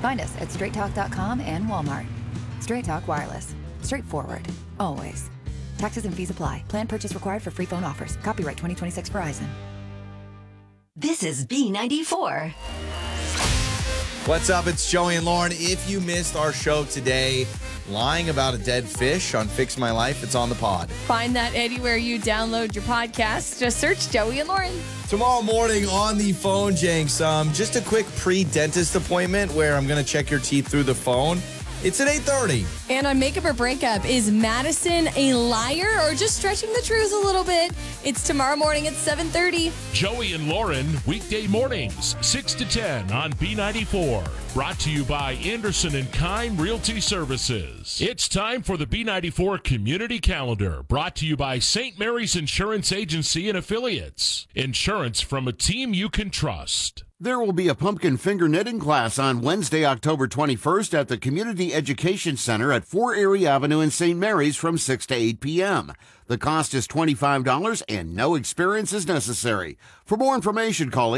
Find us at straighttalk.com and Walmart. Straight Talk Wireless. Straightforward. Always. Taxes and fees apply. Plan purchase required for free phone offers. Copyright 2026 Verizon. This is B94. What's up? It's Joey and Lauren. If you missed our show today, lying about a dead fish on Fix My Life, it's on the pod. Find that anywhere you download your podcast. Just search Joey and Lauren. Tomorrow morning on the phone, Jenks, just a quick pre-dentist appointment where I'm going to check your teeth through the phone. It's at 8:30. And on Makeup or Breakup, is Madison a liar or just stretching the truth a little bit? It's tomorrow morning at 7:30. Joey and Lauren, weekday mornings, 6 to 10 on B94. Brought to you by Anderson & Kime Realty Services. It's time for the B94 Community Calendar, brought to you by St. Mary's Insurance Agency and Affiliates. Insurance from a team you can trust. There will be a pumpkin finger knitting class on Wednesday, October 21st at the Community Education Center at 4 Erie Avenue in St. Mary's from 6 to 8 p.m. The cost is $25 and no experience is necessary. For more information, call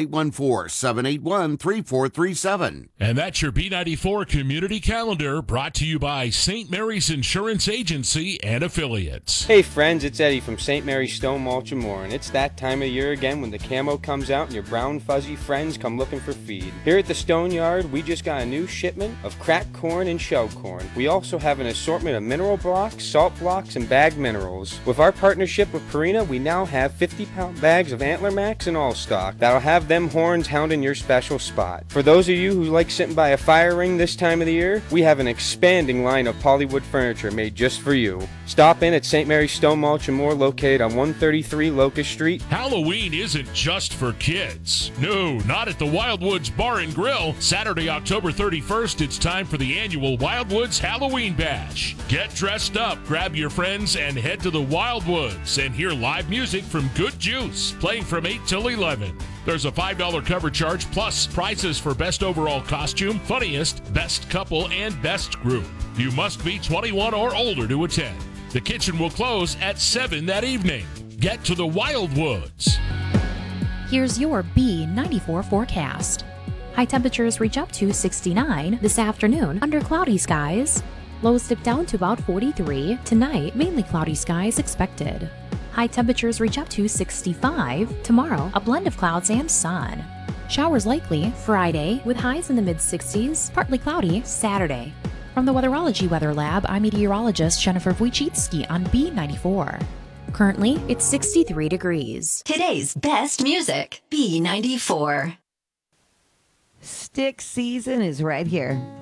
814-781-3437. And that's your B94 Community Calendar, brought to you by St. Mary's Insurance Agency and Affiliates. Hey friends, it's Eddie from St. Mary's Stone Mulch and More, and it's that time of year again when the camo comes out and your brown fuzzy friends come looking for feed. Here at the Stone Yard, we just got a new shipment of cracked corn and shell corn. We also have an assortment of mineral blocks, salt blocks, and bagged minerals. With our partnership with Purina, we now have 50-pound bags of Antler Max in all stock that'll have them horns hounding your special spot. For those of you who like sitting by a fire ring this time of the year, we have an expanding line of polywood furniture made just for you. Stop in at St. Mary's Stone Mulch and More, located on 133 Locust Street. Halloween isn't just for kids. No, not at the Wildwoods Bar and Grill. Saturday, October 31st, it's time for the annual Wildwoods Halloween Bash. Get dressed up, grab your friends, and head to the Wildwoods and hear live music from Good Juice, playing from 8 till 11. There's a $5 cover charge, plus prizes for best overall costume, funniest, best couple, and best group. You must be 21 or older to attend. The kitchen will close at 7 that evening. Get to the Wildwoods. Here's your B94 forecast. High temperatures reach up to 69 this afternoon under cloudy skies. Lows dip down to about 43. Tonight, mainly cloudy skies expected. High temperatures reach up to 65. Tomorrow, a blend of clouds and sun. Showers likely Friday with highs in the mid-60s, partly cloudy Saturday. From the Weatherology Weather Lab, I'm meteorologist Jennifer Wojcicki on B94. Currently, it's 63 degrees. Today's best music, B94. Stick season is right here.